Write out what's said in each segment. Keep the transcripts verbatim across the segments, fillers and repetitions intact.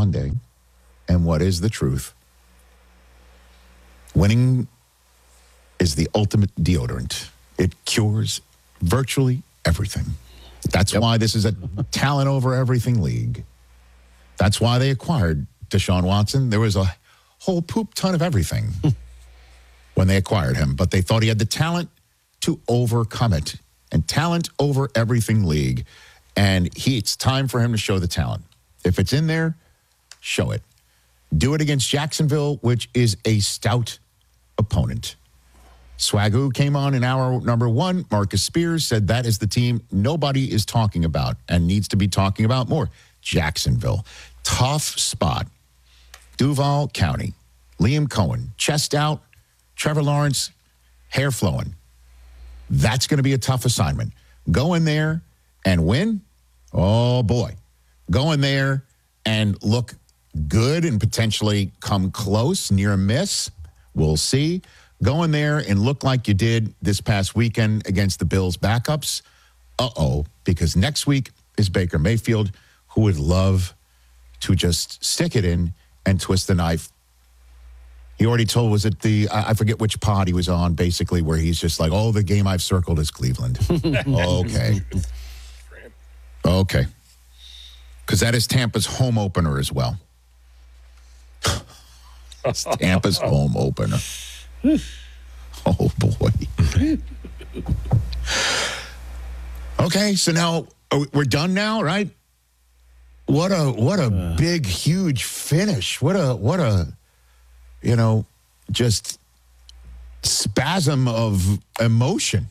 Sunday. And what is the truth? Winning is the ultimate deodorant. It cures virtually everything. That's yep. why this is a talent over everything league. That's why they acquired Deshaun Watson. There was a whole poop ton of everything when they acquired him, but they thought he had the talent to overcome it. And talent over everything league. And he, it's time for him to show the talent. If it's in there, show it. Do it against Jacksonville, which is a stout opponent. Swagoo came on in hour number one. Marcus Spears said that is the team nobody is talking about and needs to be talking about more. Jacksonville. Tough spot. Duval County. Liam Cohen. Chest out. Trevor Lawrence. Hair flowing. That's going to be a tough assignment. Go in there and win. Oh, boy. Go in there and look good and potentially come close, near a miss. We'll see. Go in there and look like you did this past weekend against the Bills backups. Uh-oh, because next week is Baker Mayfield, who would love to just stick it in and twist the knife. He already told, was it the, I forget which pod he was on, basically, where he's just like, oh, the game I've circled is Cleveland. Okay. Okay. Because that is Tampa's home opener as well. It's Tampa's home opener. Oh, boy. Okay, so now we're done now, right? What a what a uh. big, huge finish. What a, what a, you know, just spasm of emotion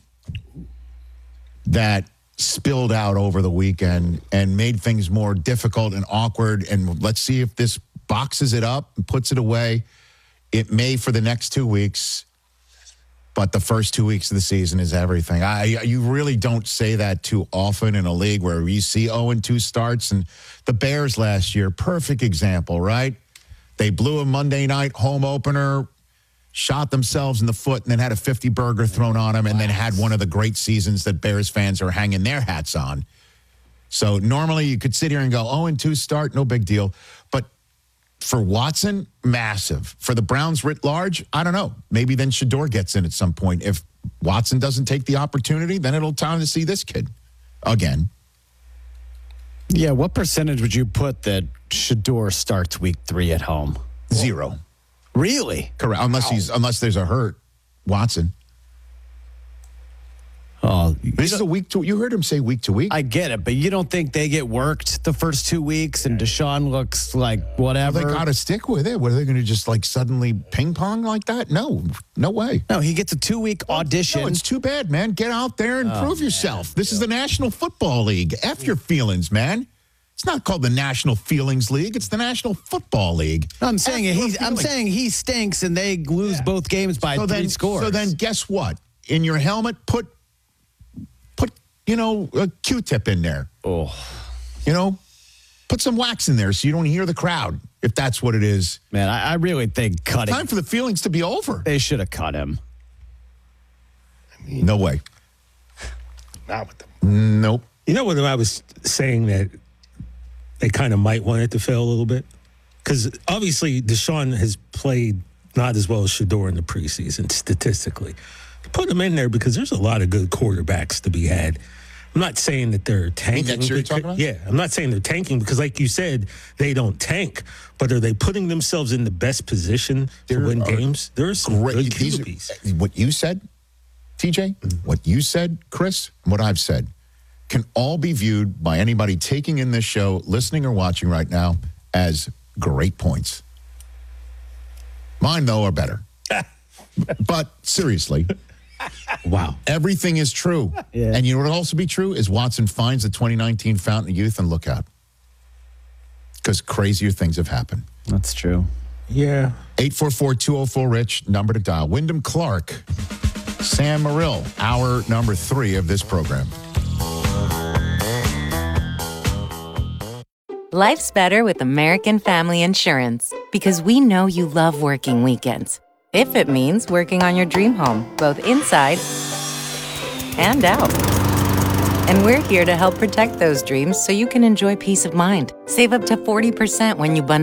that spilled out over the weekend and made things more difficult and awkward. And let's see if this boxes it up and puts it away. It may for the next two weeks, but the first two weeks of the season is everything. I You really don't say that too often in a league where you see oh and two starts. And the Bears last year, perfect example, right? They blew a Monday night home opener, shot themselves in the foot, and then had a fifty burger thrown on them, and then had one of the great seasons that Bears fans are hanging their hats on. So normally you could sit here and go, oh and two start, no big deal. But for Watson, massive. For the Browns writ large, I don't know. Maybe then Shedeur gets in at some point. If Watson doesn't take the opportunity, then it'll time to see this kid again. Yeah, what percentage would you put that Shedeur starts week three at home? Zero. Really? Correct. Unless he's unless there's a hurt Watson. Oh, this is a week to. You heard him say week to week. I get it, but you don't think they get worked the first two weeks and Deshaun looks like whatever? Well, they got to stick with it. What are they going to just like suddenly ping pong like that? No, no way. No, he gets a two week audition. No, it's too bad, man. Get out there and oh, prove yourself. Man. This is the National Football League. F your feelings, man. It's not called the National Feelings League. It's the National Football League. No, I'm saying he's. I'm saying he stinks, and they lose yeah. both games by so three then, scores. So then, guess what? In your helmet, put, put you know, a Q-tip in there. Oh, you know, put some wax in there so you don't hear the crowd. If that's what it is, man, I, I really think cutting. Time for the feelings to be over. They should have cut him. I mean, no way. Not with them. Nope. You know what I was saying that. They kind of might want it to fail a little bit. Because obviously Deshaun has played not as well as Shedeur in the preseason, statistically. Put him in there because there's a lot of good quarterbacks to be had. I'm not saying that they're tanking. Next year you're talking about? Yeah, I'm not saying they're tanking because, like you said, they don't tank. But are they putting themselves in the best position there to win are games? There are some great, good Q Bs. Are, what you said, T J, mm-hmm. what you said, Chris, what I've said, can all be viewed by anybody taking in this show, listening or watching right now, as great points. Mine, though, are better. But seriously, wow, everything is true. Yeah. And you know what will also be true is Watson finds the twenty nineteen Fountain of Youth and look out. Because crazier things have happened. That's true. Yeah. eight four four, two oh four, RICH, number to dial. Wyndham Clark, Sam Morrill, hour number three of this program. Life's better with American Family Insurance because we know you love working weekends. If it means working on your dream home, both inside and out. And we're here to help protect those dreams so you can enjoy peace of mind. Save up to forty percent when you bundle